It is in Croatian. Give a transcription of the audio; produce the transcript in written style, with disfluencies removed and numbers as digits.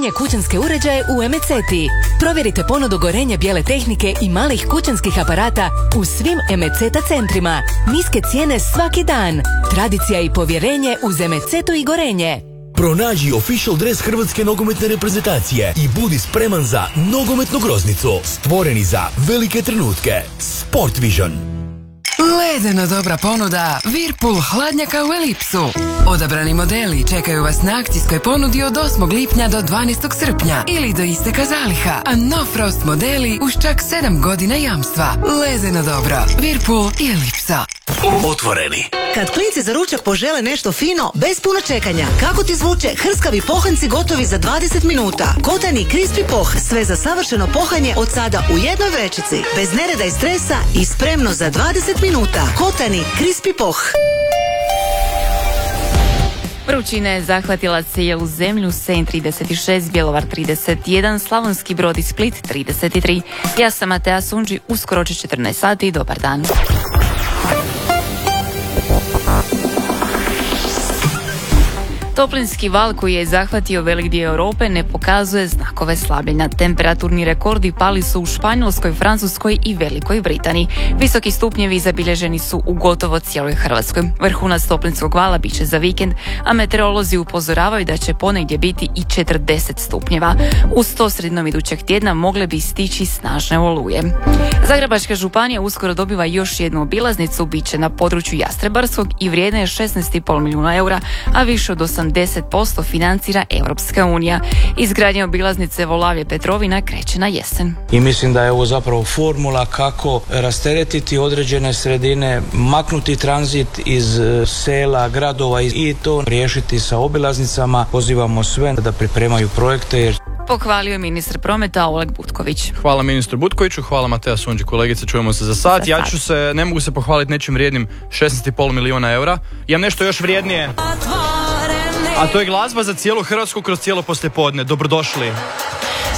najjeftinije kućanske uređaje u Emeceti. Provjerite ponudu gorenja bijele tehnike i malih kućanskih aparata u svim Emeceta centrima. Niske cijene svaki dan. Tradicija i povjerenje uz Emecetu i Gorenje. Pronađi official dres hrvatske nogometne reprezentacije i budi spreman za nogometnu groznicu. Stvoreni za velike trenutke. Sport Vision. Ledeno dobra ponuda Whirlpool hladnjaka u Elipsu. Odabrani modeli čekaju vas na akcijskoj ponudi od 8. lipnja do 12. srpnja ili do isteka zaliha, a no frost modeli uz čak 7 godina jamstva. Ledeno dobro Whirlpool i Elipsa. Otvoreni. Kad klinci za ručak požele nešto fino, bez puno čekanja, kako ti zvuče hrskavi pohanci gotovi za 20 minuta. Kotani Crispy Poh, sve za savršeno pohanje od sada u jednoj vrećici. Bez nereda i stresa i spremno za 20 minuta. Kotani Crispy Poh. Vrućina je zahvatila cijelu zemlju, Senj 36, Bjelovar 31, Slavonski Brod i Split 33. Ja sam Matea Sundži, uskoro će 14 sati, dobar dan. Toplinski val koji je zahvatio velik dio Europe ne pokazuje znakove slabljenja. Temperaturni rekordi pali su u Španjolskoj, Francuskoj i Velikoj Britaniji. Visoki stupnjevi zabilježeni su u gotovo cijeloj Hrvatskoj. Vrhunac toplinskog vala bit će za vikend, a meteorolozi upozoravaju da će ponegdje biti i 40 stupnjeva. Uz to sredinom idućeg tjedna mogle bi stići snažne oluje. Zagrebačka županija uskoro dobiva još jednu obilaznicu, bit će na području Jastrebarskog i vrijedna je 16,5 milijuna eura, a više od 80% financira Europska unija. Izgradnja obilaznice Volavlje Petrovina kreće na jesen. I mislim da je ovo zapravo formula kako rasteretiti određene sredine, maknuti tranzit iz sela, gradova i to riješiti sa obilaznicama. Pozivamo sve da pripremaju projekte. Pohvalio je ministar prometa Oleg Butković. Hvala ministru Butkoviću, hvala Matea Sundži, kolegice, čujemo se za sat. Ne mogu se pohvaliti nečim vrijednim 16,5 milijuna eura. Imam nešto još vrijednije. A to je glazba za cijelu Hrvatsku kroz cijelo poslijepodne. Dobrodošli.